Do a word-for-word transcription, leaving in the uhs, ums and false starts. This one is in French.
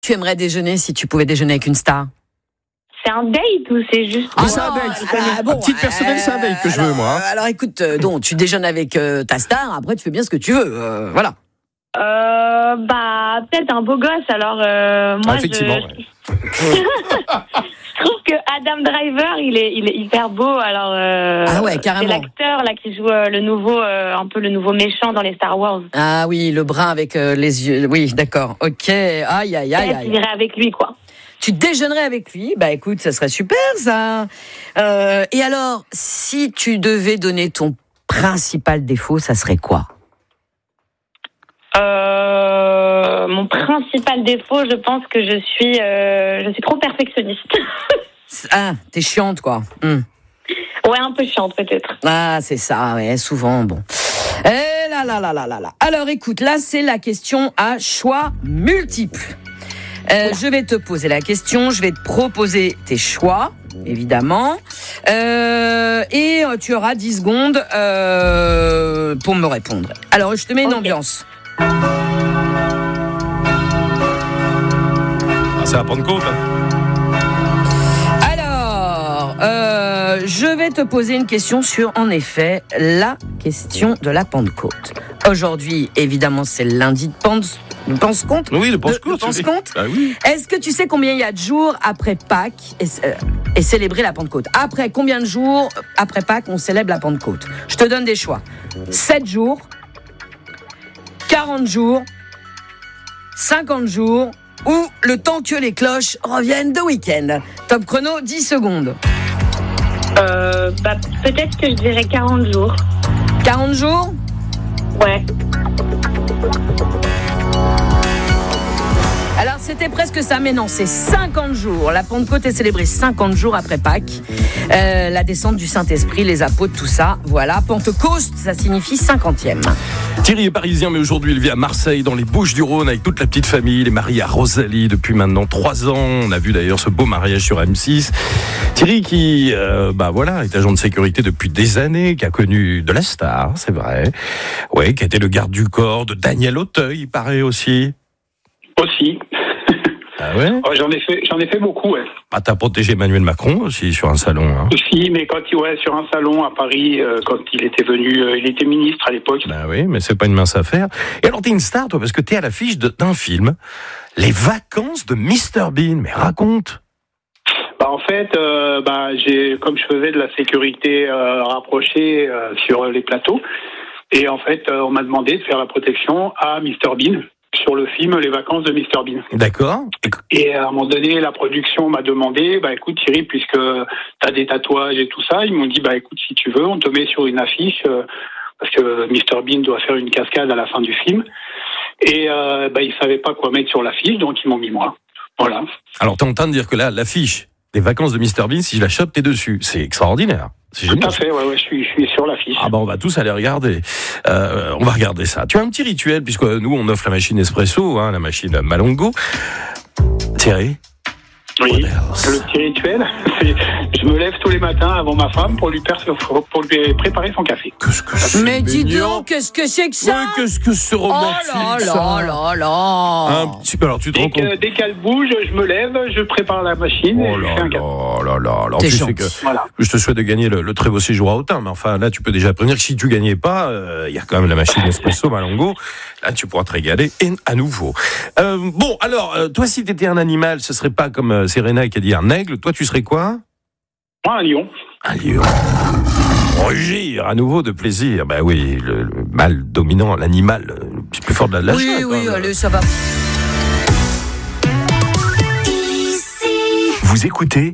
Tu aimerais déjeuner si tu pouvais déjeuner avec une star? C'est un date ou c'est juste... Oui, Ah c'est un non, date. ah, bon, Un petit personnel, c'est un date que je veux, moi. Euh, alors écoute, euh, donc tu déjeunes avec euh, ta star, après tu fais bien ce que tu veux, euh, voilà. Euh, bah, peut-être un beau gosse, alors euh, moi Ah, effectivement, je... ouais. je trouve que Adam Driver, il est, il est hyper beau, alors... Euh, Ah ouais, carrément. C'est l'acteur là qui joue euh, le nouveau, euh, un peu le nouveau méchant dans les Star Wars. Ah oui, le brun avec euh, les yeux, oui, d'accord, ok, aïe, aïe, aïe, Peut-être aïe. j'irai avec lui, quoi. Tu déjeunerais avec lui? Bah écoute, ça serait super ça. Euh, et alors, si tu devais donner ton principal défaut, ça serait quoi? Euh, mon principal défaut, je pense que je suis, euh, je suis trop perfectionniste. Ah, t'es chiante quoi. Hum. Ouais, un peu chiante peut-être. Ah, c'est ça, ouais, souvent, bon. Eh là là là là là là. Alors écoute, là c'est la question à choix multiples. Euh, je vais te poser la question, je vais te proposer tes choix, évidemment, euh, et euh, tu auras dix secondes euh, pour me répondre. Alors, je te mets une Ok. ambiance. Ah, c'est la Pentecôte. Alors, euh, je vais te poser une question sur, en effet, la question de la Pentecôte. Aujourd'hui, évidemment, c'est le lundi de Pente- de Pentecôte. Oui, le De- Pentecôte. de Pentecôte. Ah oui. Est-ce que tu sais combien il y a de jours après Pâques et, euh, et célébrer la Pentecôte? Après combien de jours après Pâques on célèbre la Pentecôte? Je te donne des choix. sept jours, quarante jours, cinquante jours ou le temps que les cloches reviennent de week-end. Top chrono, dix secondes. Euh, bah, peut-être que je dirais quarante jours. quarante jours? Ouais. Alors c'était presque ça, mais non, c'est cinquante jours. La Pentecôte est célébrée cinquante jours après Pâques. Euh, la descente du Saint-Esprit, les apôtres, tout ça. Voilà, Pentecôte, ça signifie cinquantième. Thierry est parisien, mais aujourd'hui il vit à Marseille, dans les Bouches-du-Rhône, avec toute la petite famille. Il est marié à Rosalie depuis maintenant trois ans. On a vu d'ailleurs ce beau mariage sur M six. Thierry qui, euh, bah voilà, est agent de sécurité depuis des années, qui a connu de la star, c'est vrai. Ouais, qui a été le garde du corps de Daniel Auteuil, il paraît aussi. Aussi. Ah ouais? Oh, j'en ai fait, j'en ai fait beaucoup, ouais. Ah, t'as protégé Emmanuel Macron aussi sur un salon. Hein. Aussi, mais quand il, ouais, sur un salon à Paris, euh, quand il était venu, euh, il était ministre à l'époque. Bah oui, mais c'est pas une mince affaire. Et alors t'es une star, toi, parce que t'es à l'affiche de- d'un film, Les Vacances de mister Bean. Mais raconte. Bah, en fait, euh, bah, j'ai, comme je faisais de la sécurité euh, rapprochée euh, sur les plateaux, et en fait, euh, on m'a demandé de faire la protection à mister Bean sur le film Les Vacances de mister Bean. D'accord. Et à un moment donné, la production m'a demandé, bah écoute Thierry, puisque t'as des tatouages et tout ça, ils m'ont dit, bah écoute, si tu veux, on te met sur une affiche, euh, parce que mister Bean doit faire une cascade à la fin du film. Et euh, bah ils savaient pas quoi mettre sur l'affiche, donc ils m'ont mis moi. Voilà. Alors t'es en train de dire que là, l'affiche des Vacances de mister Bean, si je la chope, t'es dessus. C'est extraordinaire. C'est Tout génial. à fait, ouais, ouais, je suis, je suis sur l'affiche. Ah bah on va tous aller regarder. Euh, on va regarder ça. Tu as un petit rituel, puisque nous on offre la machine espresso, hein, la machine Malongo. Thierry? Oui. What else? Le petit rituel, c'est je me lève tous les matins avant ma femme pour lui, per- pour lui préparer son café. Qu'est-ce que c'est Mais dis mignon. donc, qu'est-ce que c'est que ça? Ouais, qu'est-ce que c'est Oh romantique, là ça. là là là. Un petit peu, alors tu te Dès rends compte. que- dès qu'elle bouge, je me lève, je prépare la machine et Oh je là fais un café. là là là. Alors T'es tu sais gentil. que Voilà. je te souhaite de gagner le, le très beau séjour à Autun, mais enfin là tu peux déjà prévenir que si tu gagnais pas, il euh, y a quand même la machine espresso Malongo. Là tu pourras te régaler et à nouveau. Euh, bon alors euh, toi si t'étais un animal, ce serait pas comme euh, Serena qui a dit un aigle. Toi tu serais quoi? Moi, un lion. Un lion. Rugir à nouveau de plaisir. Ben oui, le, le mâle dominant, l'animal, euh, c'est plus fort de la lâche. Oui, oui, allez, ça va. Vous écoutez